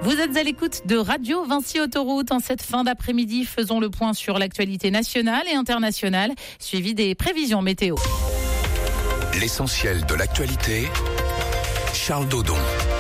Vous êtes à l'écoute de Radio Vinci Autoroute. En cette fin d'après-midi, faisons le point sur l'actualité nationale et internationale, suivi des prévisions météo. L'essentiel de l'actualité, Charles Dodon.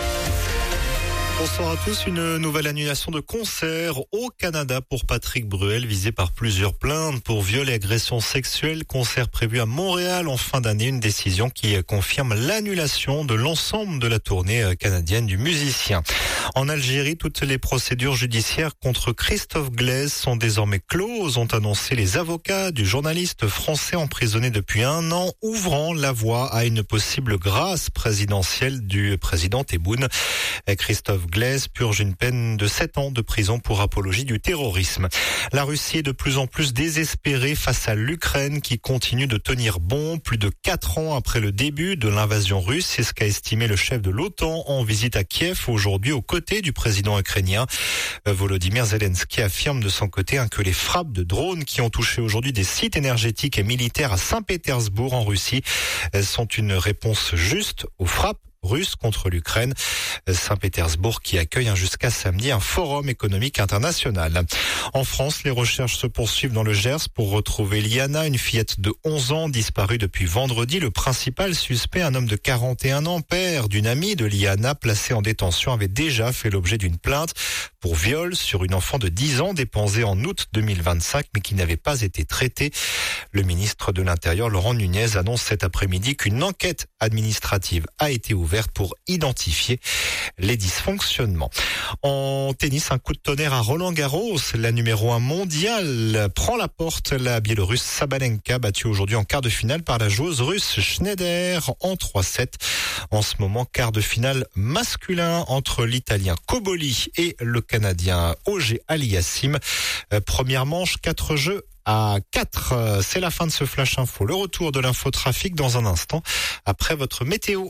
Bonsoir à tous. Une nouvelle annulation de concert au Canada pour Patrick Bruel, visé par plusieurs plaintes pour viol et agression sexuelle. Concert prévu à Montréal en fin d'année. Une décision qui confirme l'annulation de l'ensemble de la tournée canadienne du musicien. En Algérie, toutes les procédures judiciaires contre Christophe Glaise sont désormais closes, ont annoncé les avocats du journaliste français emprisonné depuis 1 an, ouvrant la voie à une possible grâce présidentielle du président Tebboune. Christophe Glaise purge une peine de 7 ans de prison pour apologie du terrorisme. La Russie est de plus en plus désespérée face à l'Ukraine qui continue de tenir bon plus de 4 ans après le début de l'invasion russe. C'est ce qu'a estimé le chef de l'OTAN en visite à Kiev aujourd'hui aux côtés du président ukrainien. Volodymyr Zelensky affirme de son côté que les frappes de drones qui ont touché aujourd'hui des sites énergétiques et militaires à Saint-Pétersbourg en Russie sont une réponse juste aux frappes russe contre l'Ukraine. Saint-Pétersbourg qui accueille jusqu'à samedi un forum économique international. En France, les recherches se poursuivent dans le Gers pour retrouver Liana, une fillette de 11 ans disparue depuis vendredi. Le principal suspect, un homme de 41 ans, père d'une amie de Liana placée en détention, avait déjà fait l'objet d'une plainte pour viol sur une enfant de 10 ans déposée en août 2025 mais qui n'avait pas été traitée. Le ministre de l'Intérieur, Laurent Nunez, annonce cet après-midi qu'une enquête administrative a été ouverte pour identifier les dysfonctionnements. En tennis, un coup de tonnerre à Roland-Garros. La numéro 1 mondiale prend la porte. La Biélorusse Sabalenka, battue aujourd'hui en quart de finale par la joueuse russe Schneider en 3-7. En ce moment, quart de finale masculin entre l'Italien Cobolli et le Canadien Auger Aliassime. Première manche, 4 jeux à 4. C'est la fin de ce Flash Info. Le retour de l'infotrafic dans un instant après votre météo.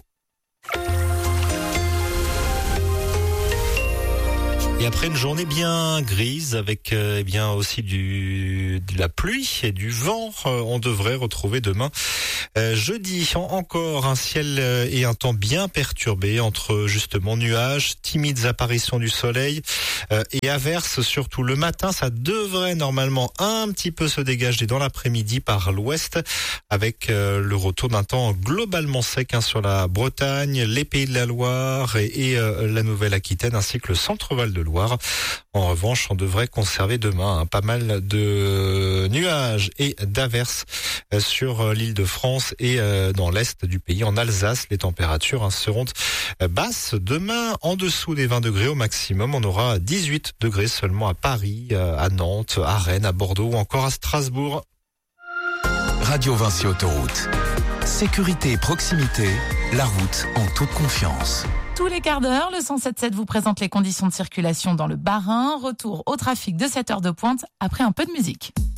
Et après une journée bien grise avec bien aussi de la pluie et du vent, on devrait retrouver demain jeudi encore un ciel et un temps bien perturbé entre justement nuages, timides apparitions du soleil et averses surtout le matin. Ça devrait normalement un petit peu se dégager dans l'après-midi par l'ouest avec le retour d'un temps globalement sec sur la Bretagne, les Pays de la Loire et la Nouvelle-Aquitaine ainsi que le centre-val de Loire. En revanche, on devrait conserver demain pas mal de nuages et d'averses sur l'Île-de-France et dans l'est du pays. En Alsace, les températures seront basses. Demain, en dessous des 20 degrés au maximum, on aura 18 degrés seulement à Paris, à Nantes, à Rennes, à Bordeaux ou encore à Strasbourg. Radio Vinci Autoroute. Sécurité et proximité, la route en toute confiance. Tous les quarts d'heure, le 107.7 vous présente les conditions de circulation dans le Bas-Rhin. Retour au trafic de 7 heures de pointe après un peu de musique.